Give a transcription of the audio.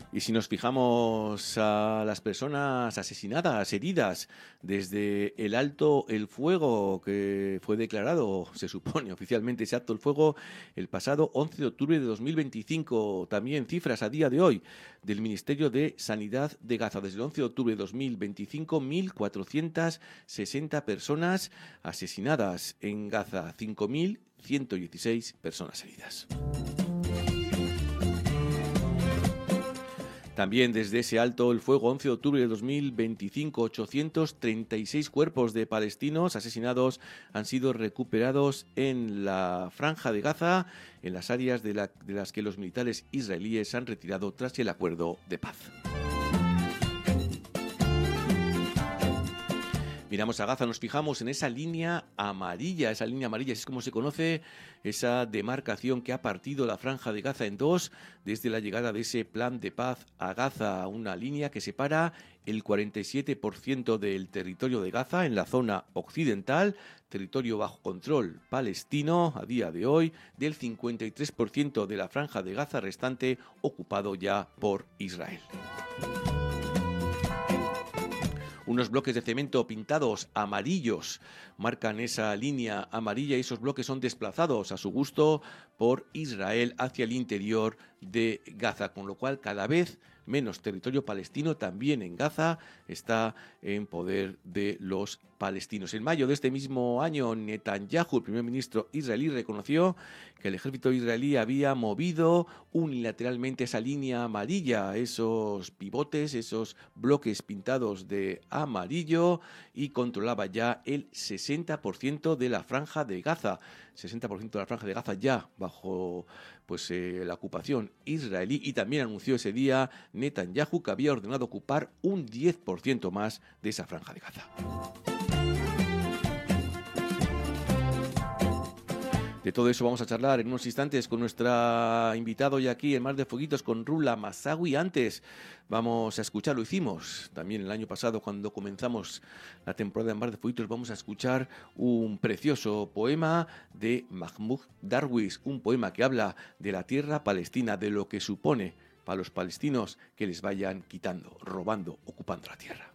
Y si nos fijamos a las personas asesinadas, heridas, desde el alto el fuego que fue declarado, se supone oficialmente ese alto el fuego, el pasado 11 de octubre de 2025. También cifras a día de hoy del Ministerio de Sanidad de Gaza. Desde el 11 de octubre de 2025, 1.460 personas asesinadas en Gaza, 5.116 personas heridas. También desde ese alto el fuego, 11 de octubre de 2025, 836 cuerpos de palestinos asesinados han sido recuperados en la Franja de Gaza, en las áreas de las que los militares israelíes han retirado tras el acuerdo de paz. Miramos a Gaza, nos fijamos en esa línea amarilla, así es como se conoce, esa demarcación que ha partido la Franja de Gaza en dos desde la llegada de ese plan de paz a Gaza, una línea que separa el 47% del territorio de Gaza en la zona occidental, territorio bajo control palestino a día de hoy, del 53% de la Franja de Gaza restante ocupado ya por Israel. Unos bloques de cemento pintados amarillos marcan esa línea amarilla y esos bloques son desplazados a su gusto por Israel hacia el interior de Gaza, con lo cual cada vez menos territorio palestino también en Gaza está en poder de los palestinos. En mayo de este mismo año, Netanyahu, el primer ministro israelí, reconoció que el ejército israelí había movido unilateralmente esa línea amarilla, esos pivotes, esos bloques pintados de amarillo, y controlaba ya el 60% de la Franja de Gaza. 60% de la Franja de Gaza ya bajo la ocupación israelí, y también anunció ese día Netanyahu que había ordenado ocupar un 10% más de esa Franja de Gaza. De todo eso vamos a charlar en unos instantes con nuestra invitada hoy aquí en Mar de Fueguitos, con Rula Massaoui. Antes vamos a escuchar, lo hicimos también el año pasado cuando comenzamos la temporada en Mar de Fueguitos, vamos a escuchar un precioso poema de Mahmoud Darwish, un poema que habla de la tierra palestina, de lo que supone para los palestinos que les vayan quitando, robando, ocupando la tierra.